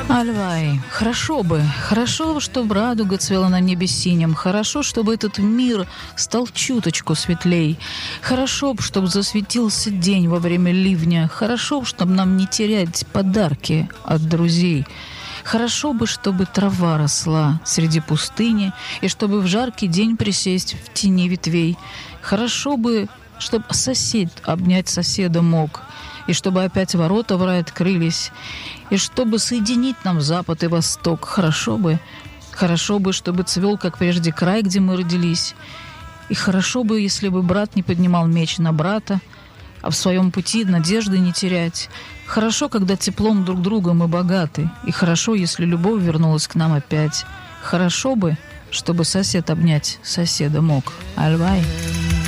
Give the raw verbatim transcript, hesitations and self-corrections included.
Альвай, хорошо бы, хорошо, чтобы радуга цвела на небе синем, хорошо, чтобы этот мир стал чуточку светлей, хорошо, чтобы засветился день во время ливня, хорошо, чтобы нам не терять подарки от друзей. Хорошо бы, чтобы трава росла среди пустыни, и чтобы в жаркий день присесть в тени ветвей. Хорошо бы, чтобы сосед обнять соседа мог, и чтобы опять ворота в рай открылись, и чтобы соединить нам запад и восток. Хорошо бы, хорошо бы, чтобы цвел, как прежде, край, где мы родились. И хорошо бы, если бы брат не поднимал меч на брата, а в своем пути надежды не терять. Хорошо, когда теплом друг друга мы богаты, и хорошо, если любовь вернулась к нам опять. Хорошо бы, чтобы сосед обнять соседа мог. Альвай.